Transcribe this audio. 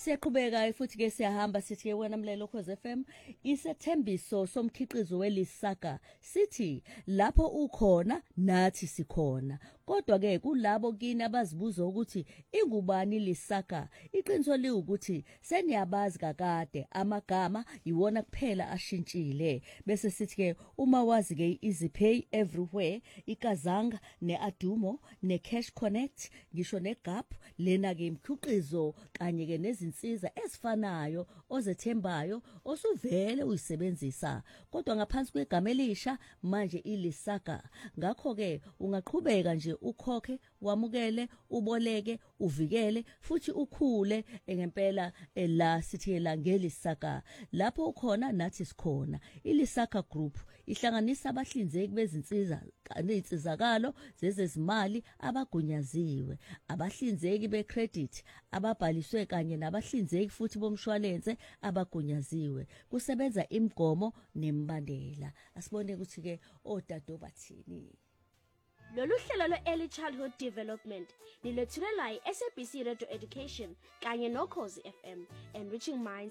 Siyaqhubeka futhi ke siyahamba sithi ke wena mlelo Khoze FM isethembiso somkhiqizo welisaka sithi lapho ukhona nathi sikhona. Kodwa ke kulabo kini abazibuza ukuthi ingubani lisaka iqiniso liwukuthi seniyabazi kakade amagama iwona kuphela ashintshile bese sithi ke uma wazi ke EasyPay everywhere ikazanga neAdumo neCash Connect ngisho neGap lena ke imkhiqizo kanye ke nezinsiza ezifanayo ozethembayo osuvele uyisebenzisa kodwa ngaphansi kwegama elisha manje ilisaka ngakho ke ungaqhubeka nje ukhokhe wamukele uboleke uvikele futhi ukhule ngempela la sithi la ngelisaka lapho ukhona nathi sikhona ilisaka group ihlanganisa abahlinzeki bezinsiza nezinsizakalo zezezimali abagunyaziwe abahlinzeki becredit ababhaliswe kanye nabahlinzeki futhi bomshwalense abagunyaziwe kusebenza imigomo nemibandela asibone ukuthi ke odado bathini. Lolu hlelo lwe-Early Childhood Development lilethulelwa yi-SABC Radio Education kanye noKhozi FM, Enriching Minds